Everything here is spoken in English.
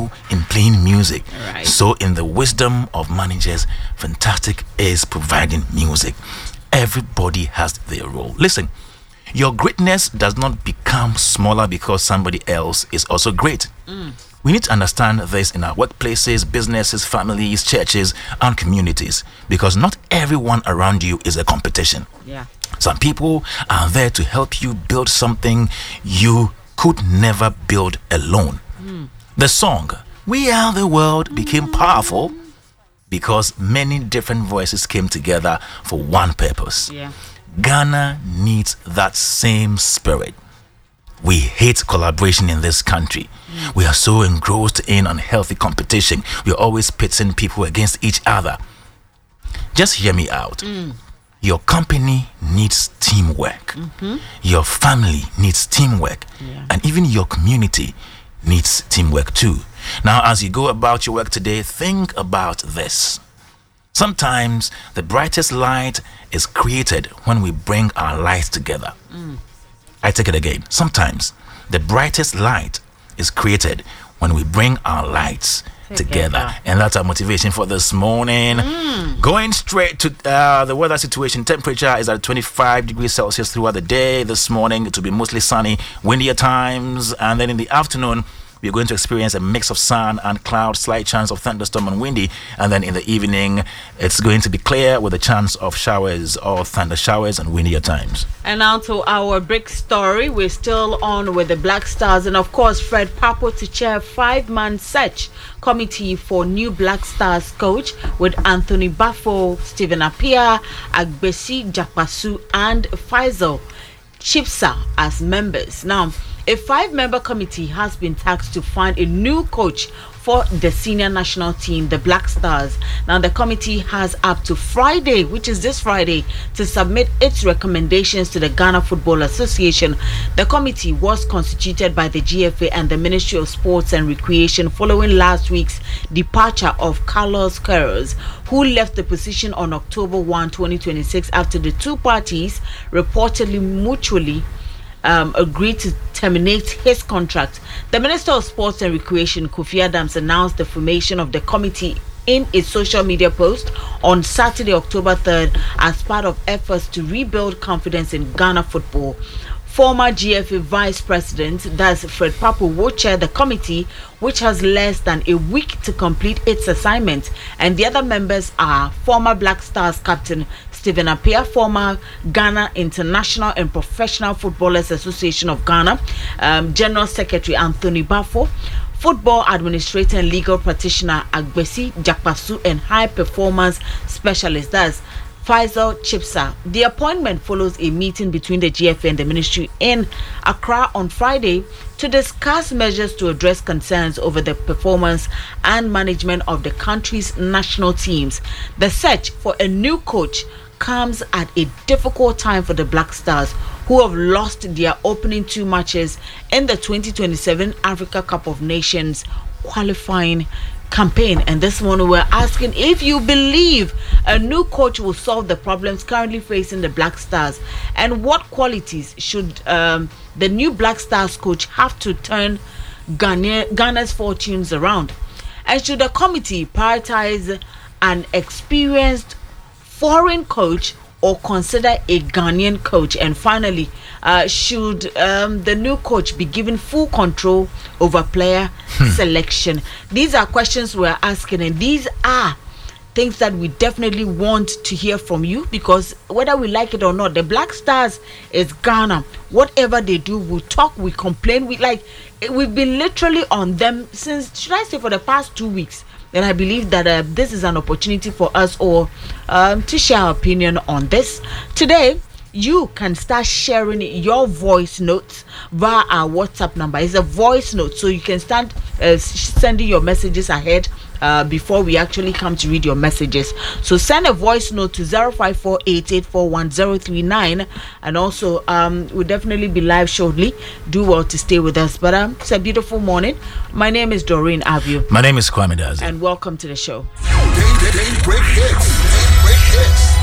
skill in playing music. Right. So in the wisdom of managers, Fantastic is providing music. Everybody has their role. Listen, your greatness does not become smaller because somebody else is also great. We need to understand this in our workplaces, businesses, families, churches, and communities, because not everyone around you is a competition. Yeah. Some people are there to help you build something you could never build alone. The song "We Are the World" became powerful because many different voices came together for one purpose. Yeah. Ghana needs that same spirit. We hate collaboration in this country. We are so engrossed in unhealthy competition. We are always pitting people against each other. Just hear me out. Your company needs teamwork. Your family needs teamwork. Yeah. And even your community needs teamwork too. Now, as you go about your work today, think about this. Sometimes the brightest light is created when we bring our lights together. I take it again. Sometimes the brightest light is created when we bring our lights together. And that's our motivation for this morning. Going straight to the weather situation. Temperature is at 25 degrees Celsius throughout the day. This morning it will be mostly sunny, windy at times, and then in the afternoon we're going to experience a mix of sun and cloud, slight chance of thunderstorm and windy, and then in the evening it's going to be clear with a chance of showers or thunder showers and windy at times. And now to our big story. We're still on with the Black Stars, and of course Fred Papo to chair 5-man search committee for new Black Stars coach, with Anthony Bafo, Stephen Appiah, Agbesi Jakpasu and Faisal Chipsa as members. Now, a 5-member committee has been tasked to find a new coach for the senior national team, the Black Stars. Now, the committee has up to Friday, which is this Friday, to submit its recommendations to the Ghana Football Association. The committee was constituted by the GFA and the Ministry of Sports and Recreation following last week's departure of Carlos Queiroz, who left the position on October 1, 2026 after the two parties reportedly mutually agreed to terminate his contract. The Minister of Sports and Recreation, Kofi Adams, announced the formation of the committee in a social media post on Saturday, October 3rd, as part of efforts to rebuild confidence in Ghana football. Former GFA Vice President, that's Fred Papo, will chair the committee, which has less than a week to complete its assignment. And the other members are former Black Stars captain Stephen Appiah, former Ghana International and Professional Footballers Association of Ghana, General Secretary Anthony Bafo, Football Administrator and Legal Practitioner Agbesi Jakpasu, and High Performance Specialist, that's Faisal Chipsa. The appointment follows a meeting between the GFA and the ministry in Accra on Friday to discuss measures to address concerns over the performance and management of the country's national teams. The search for a new coach comes at a difficult time for the Black Stars, who have lost their opening 2 matches in the 2027 Africa Cup of Nations qualifying campaign. And this morning we're asking if you believe a new coach will solve the problems currently facing the Black Stars, and what qualities should the new Black Stars coach have to turn Ghana's fortunes around, and should the committee prioritize an experienced foreign coach or consider a Ghanaian coach? And finally, should the new coach be given full control over player selection? These are questions we're asking, and these are things that we definitely want to hear from you, because whether we like it or not, the Black Stars is Ghana. Whatever they do, we talk, we complain, we've been literally on them since, should I say, for the past 2 weeks. And I believe that this is an opportunity for us all to share our opinion on this. Today, you can start sharing your voice notes via our WhatsApp number. It's a voice note, so you can start sending your messages ahead before we actually come to read your messages. So send a voice note to 0548841039, and also we'll definitely be live shortly. Do well to stay with us. But it's a beautiful morning. My name is Doreen Aviu. My name is Kwame Dazi. And welcome to the show. Break hits.